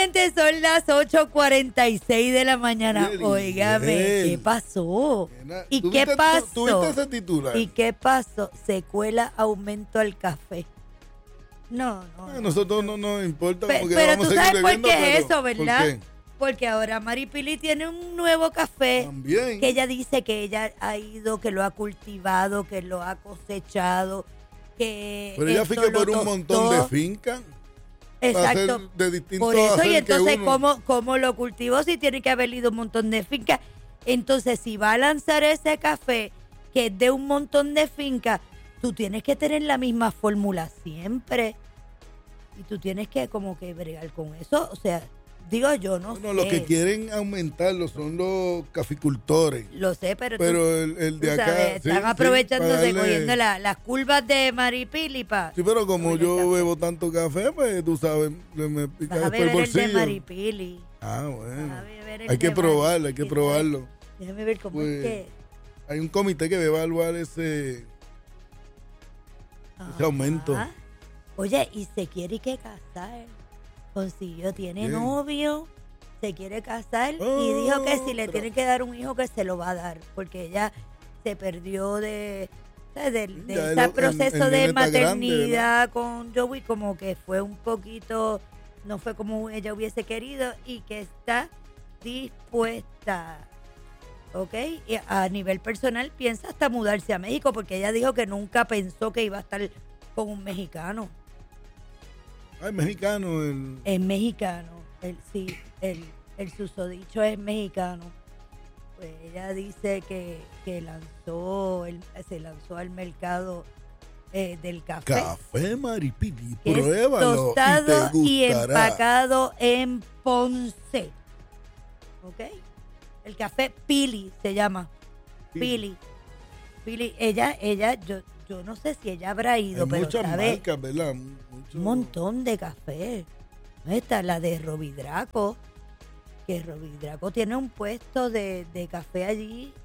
gente, son las 8:46 de la mañana. Óigame, ¿qué pasó? ¿Y qué pasó? ¿Tuviste ese titular? ¿Y qué pasó? Secuela aumento al café. No. A nosotros no nos importa. Pero tú sabes por qué es eso, ¿por ¿verdad? qué? Porque ahora Maripili tiene un nuevo café. También. Que ella dice que ella ha ido, que lo ha cultivado, que lo ha cosechado, que Pero ella fue que por un montón de fincas. Exacto. De distintos por eso, y hacer que entonces, uno. ¿cómo lo cultivó? Si tiene que haber ido un montón de fincas. Entonces, si va a lanzar ese café que es de un montón de fincas, tú tienes que tener la misma fórmula siempre. Y tú tienes que como que bregar con eso. O sea, digo yo, no sé. Los que quieren aumentarlo son los caficultores. Lo sé, pero el de acá. sabes, sí, están aprovechándose, sí, cogiendo las curvas de Maripili Sí, pero como yo bebo tanto café, pues tú sabes, me pica vas a después el beber el de bolsillo. Maripili. Ah, bueno. Vas a beber el Hay que de probarlo, hay que Maripili. probarlo. Déjame ver cómo es que... Hay un comité que va a evaluar ese aumento. Oye, y se quiere que casar. Consiguió, tiene novio, se quiere casar y dijo que si le tiene que dar un hijo que se lo va a dar, porque ella se perdió de este proceso de maternidad con Joey, como que fue un poquito, no fue como ella hubiese querido y que está dispuesta, ¿ok? Y a nivel personal piensa hasta mudarse a México, porque ella dijo que nunca pensó que iba a estar con un mexicano. Ay, mexicano. Es mexicano, el susodicho es mexicano. Pues ella dice que se lanzó al mercado del café. Café Maripili, Que pruébalo es tostado y gustará. empacado en Ponce. ¿Ok? El café Pili se llama. Pili. Ella, yo no sé si ella habrá ido, Hay pero muchas sabe marcas, ¿verdad? un montón de café. Esta, la de Robidraco, que Robidraco tiene un puesto de café allí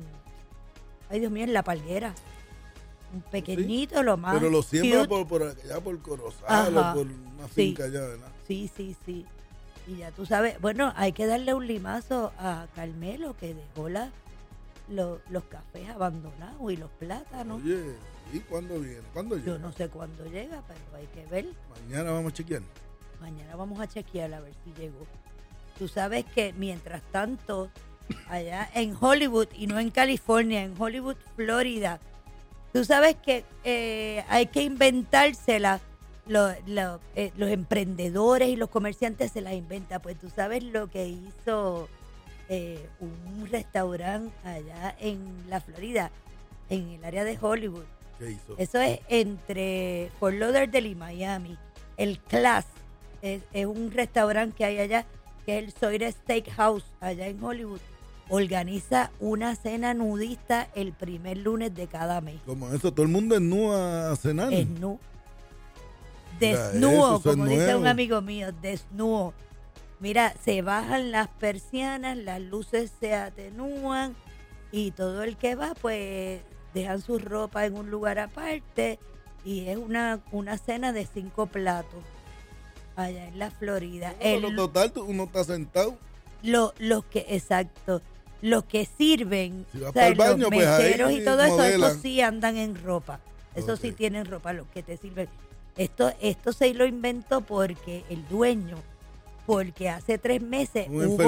ay Dios mío, en La Palguera. Un pequeñito, lo más Pero lo siembra cute. por allá, por Corozal, o por una finca allá, ¿verdad? Sí. Y ya tú sabes, bueno, hay que darle un limazo a Carmelo, que dejó los cafés abandonados y los plátanos. Oye, ¿y cuándo viene? ¿Cuándo llega? Yo no sé cuándo llega, pero hay que ver. Mañana vamos a chequear. Mañana vamos a chequear a ver si llegó. Tú sabes que mientras tanto, allá en Hollywood, y no en California, en Hollywood, Florida, tú sabes que hay que inventársela. Los emprendedores y los comerciantes se las inventan. Pues tú sabes lo que hizo un restaurante allá en la Florida, en el área de Hollywood. ¿Qué hizo? Eso es entre Fort Lauderdale y Miami. El Class es un restaurante que hay allá, que es el Sawyer Steakhouse, allá en Hollywood. Organiza una cena nudista el primer lunes de cada mes. Como eso, todo el mundo es nu a cenar. Desnudo, como dice nuevo. un amigo mío, desnudo. Mira, se bajan las persianas, las luces se atenúan y todo el que va, pues, dejan su ropa en un lugar aparte y es una cena de 5 platos allá en la Florida. Total, uno está sentado. Exacto. Los que sirven, Si vas o sea, para el baño, los pues meseros ahí y todo eso, modelan. esos sí andan en ropa. Eso sí tienen ropa, los que te sirven. Esto se lo inventó porque el dueño, porque hace 3 meses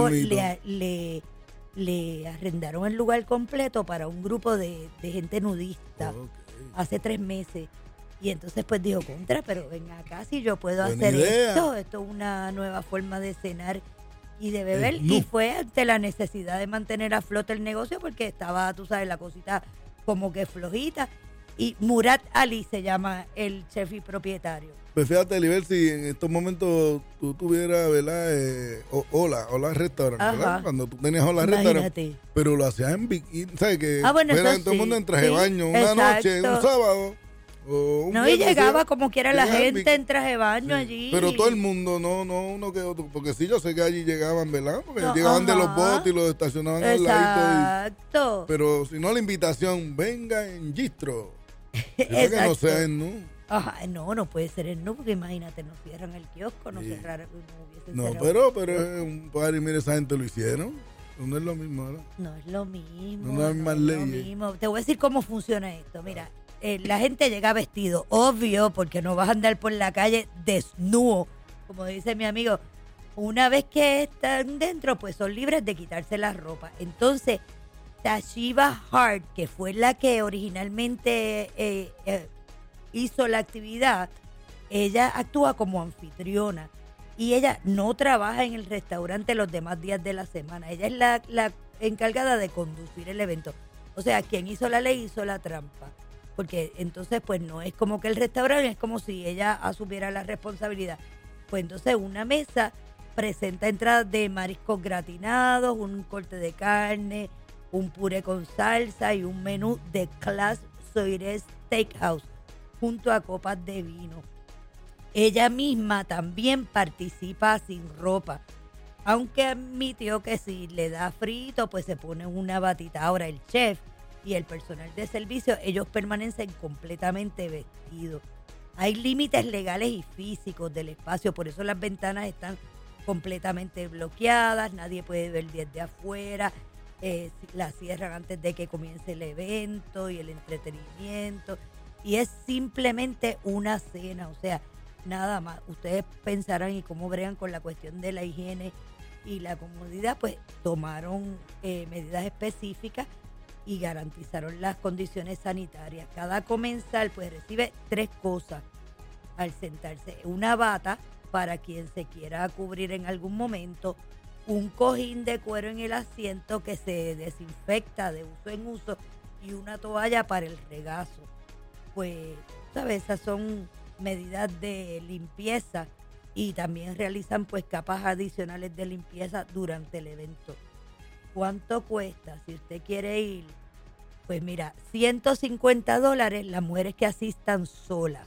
le arrendaron el lugar completo para un grupo de gente nudista. Hace 3 meses. Y entonces pues dijo, contra, pero ven acá si yo puedo Buena hacer idea. esto es una nueva forma de cenar y de beber. Y fue ante la necesidad de mantener a flote el negocio porque estaba, tú sabes, la cosita como que flojita. Y Murat Ali se llama el chef y propietario. Pues fíjate, Liber, si en estos momentos tú tuvieras, ¿verdad? Hola Restaurant, ¿verdad? Cuando tú tenías Hola Restaurant, pero lo hacías en bikini, ¿sabes? Que bueno, era eso todo el mundo en traje de sí, baño, una noche, un sábado. No, y llegaba como quiera la gente en traje de baño allí. Pero todo el mundo, no uno que otro, porque sí, yo sé que allí llegaban, ¿verdad? Porque llegaban de los botes y los estacionaban al ladito. Pero si no, la invitación, venga en Gistro. Que no sea en Ajá, no puede ser el NU, porque imagínate, nos cierran el kiosco, nos cerraron, no hubiesen pero es un par y mira, esa gente lo hicieron. No es lo mismo, ¿no? No es lo mismo. No hay más leyes. Te voy a decir cómo funciona esto. Mira, la gente llega vestido, obvio, porque no vas a andar por la calle desnudo, como dice mi amigo. Una vez que están dentro, pues son libres de quitarse la ropa. Entonces, Tashiva Hart, que fue la que originalmente hizo la actividad, ella actúa como anfitriona. Y ella no trabaja en el restaurante los demás días de la semana. Ella es la encargada de conducir el evento. O sea, quien hizo la ley hizo la trampa. Porque entonces, pues no es como que el restaurante, es como si ella asumiera la responsabilidad. Pues entonces una mesa presenta entradas de mariscos gratinados, un corte de carne, un puré con salsa y un menú de Class Soirée Steakhouse junto a copas de vino. Ella misma también participa sin ropa, aunque admitió que si le da frito, pues se pone una batita. Ahora el chef y el personal de servicio, ellos permanecen completamente vestidos. Hay límites legales y físicos del espacio, por eso las ventanas están completamente bloqueadas, nadie puede ver desde afuera, la cierran antes de que comience el evento y el entretenimiento, y es simplemente una cena, o sea, nada más. Ustedes pensarán y cómo bregan con la cuestión de la higiene y la comodidad, pues tomaron medidas específicas y garantizaron las condiciones sanitarias. Cada comensal pues recibe 3 cosas al sentarse: una bata para quien se quiera cubrir en algún momento, un cojín de cuero en el asiento que se desinfecta de uso en uso y una toalla para el regazo. Pues, ¿sabes? Esas son medidas de limpieza, y también realizan pues capas adicionales de limpieza durante el evento. ¿Cuánto cuesta? Si usted quiere ir, pues mira, $150 las mujeres que asistan solas,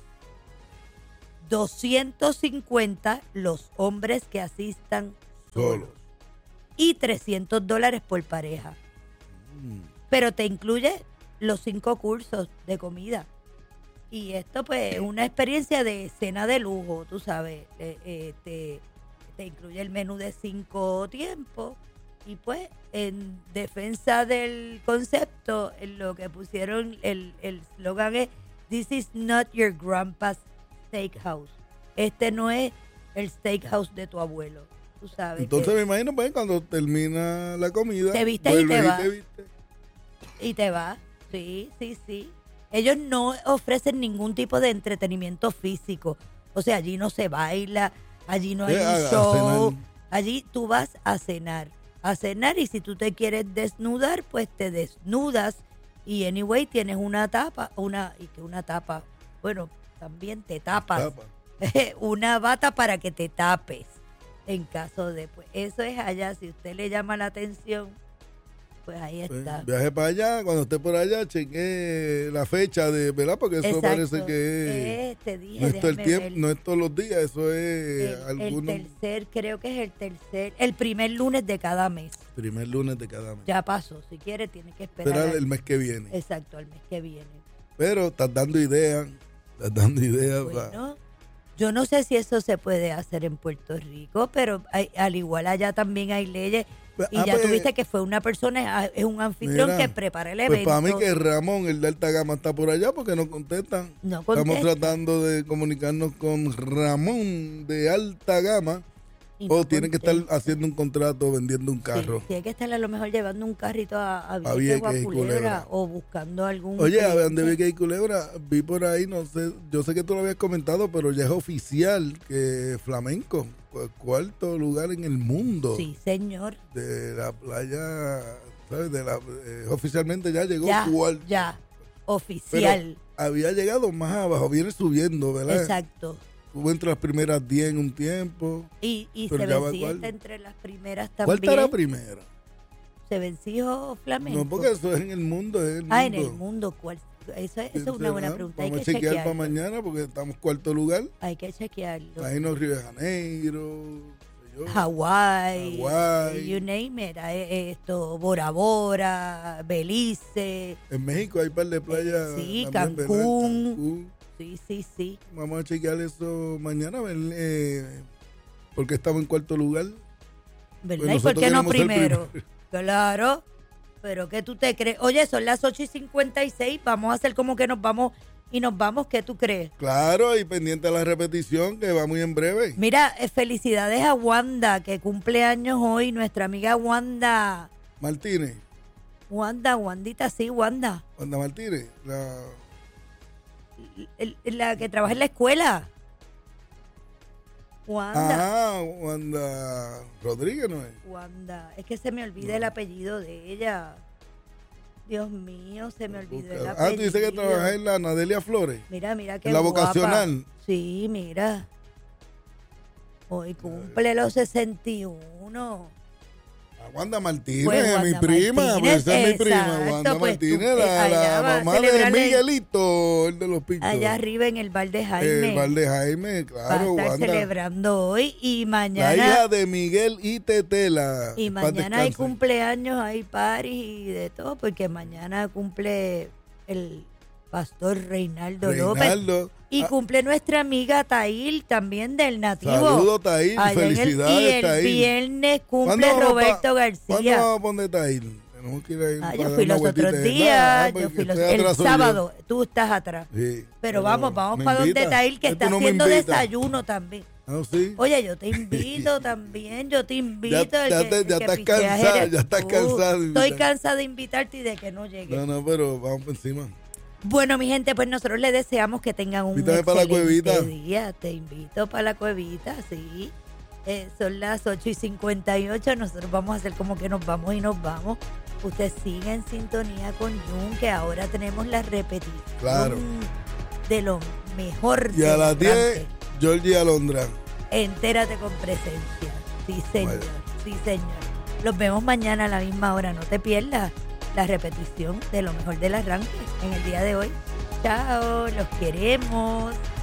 $250 los hombres que asistan solos y $300 por pareja. Pero te incluye los 5 cursos de comida. Y esto pues es una experiencia de cena de lujo, tú sabes, te incluye el menú de 5 tiempos. Y pues en defensa del concepto, en lo que pusieron, el slogan es: "This is not your grandpa's steakhouse". Este no es el steakhouse de tu abuelo, tú sabes. Entonces me imagino, pues, cuando termina la comida, te vistes y te vas. Y te vas, sí. Ellos no ofrecen ningún tipo de entretenimiento físico. O sea, allí no se baila, allí no hay un show. Allí tú vas a cenar, y si tú te quieres desnudar, pues te desnudas. Y anyway, tienes una tapa, bueno, también te tapas. Una bata para que te tapes en caso de, pues eso es allá. Si usted le llama la atención, pues ahí está. Viaje para allá, cuando esté por allá, cheque la fecha de, ¿verdad? Porque eso parece que no es todos los días, eso es creo que es el primer lunes de cada mes. Ya pasó, si quiere tiene que esperar el mes que viene. Exacto, el mes que viene. Pero estás dando ideas. Bueno, yo no sé si eso se puede hacer en Puerto Rico, pero al igual allá también hay leyes. Y ya tuviste que fue una persona, es un anfitrión que prepara el evento. Pues para mí que Ramón, el de alta gama, está por allá porque no contestan. Estamos tratando de comunicarnos con Ramón de alta gama. O tienen que estar haciendo un contrato vendiendo un carro. Sí, tiene que estar a lo mejor llevando un carrito a Vieques o a Culebra, o buscando algún... Oye, a donde Vieques y Culebra, vi por ahí, no sé, yo sé que tú lo habías comentado, pero ya es oficial que Flamenco, pues, 4º lugar en el mundo. Sí, señor. De la playa, ¿sabes? Oficialmente ya llegó cuarto. Ya, oficial. Pero había llegado más abajo, viene subiendo, ¿verdad? Exacto. Hubo entre las primeras 10 en un tiempo. Y se venció entre las primeras también. ¿Cuál está la primera? Se venció Flamenco. No, porque eso es en el mundo. En el mundo. ¿Cuál? Eso es una buena pregunta. Vamos a chequear para mañana porque estamos 4º lugar. Hay que chequearlo. Ahí no, Río de Janeiro, Hawái, you name it. Bora Bora, Belice. En México hay un par de playas. Sí, Cancún. Sí. Vamos a chequear eso mañana, porque estamos en cuarto lugar. ¿Verdad? Pues ¿y por qué no primero? Claro, pero ¿qué tú te crees? Oye, son las 8:56, vamos a hacer como que nos vamos y nos vamos, ¿qué tú crees? Claro, y pendiente a la repetición que va muy en breve. Mira, felicidades a Wanda, que cumple años hoy, nuestra amiga Wanda Martínez. Wandita, sí, Wanda. Wanda Martínez, la que trabaja en la escuela. Wanda. Wanda Rodríguez, ¿no es? Wanda, es que se me olvida el apellido de ella. Dios mío, se me olvidó el apellido. Tú dices que trabaja en la Nadelia Flores. Mira qué la guapa. vocacional. Sí, mira. Hoy cumple los 61. Wanda Martínez, pues Wanda mi prima, Martínez, esa es mi prima. Wanda pues Martínez, la mamá de Miguelito, el de los Pichos. Allá arriba en el Val de Jaime. El Val de Jaime, claro. Va a estar Wanda celebrando hoy y mañana. La hija de Miguel y Tetela. Y mañana hay cumpleaños, hay paris y de todo, porque mañana cumple el pastor Reinaldo López. Y cumple nuestra amiga Tail también del Nativo. Saludos, Tail. Felicidades, y el Tail. Viernes cumple Roberto García. ¿Cuándo vamos a poner Tail? Tenemos que ir ahí. Yo fui los otros días. El sábado. Tú estás atrás. Sí, pero vamos para donde Tail, que está haciendo desayuno también. ¿Sí? Oye, yo te invito también, ya estás cansada. Estoy cansada de invitarte y de que no llegue. No, pero vamos por encima. Bueno, mi gente, pues nosotros les deseamos que tengan un excelente día. Te invito para la cuevita, sí. Son las 8:58. Nosotros vamos a hacer como que nos vamos y nos vamos. Usted sigue en sintonía con Jun, que ahora tenemos la repetición de lo mejor. Y a las 10, Georgie Alondra. Entérate con presencia. Sí, señor. Sí, señor. Los vemos mañana a la misma hora. No te pierdas la repetición de lo mejor del arranque en el día de hoy. Chao, los queremos.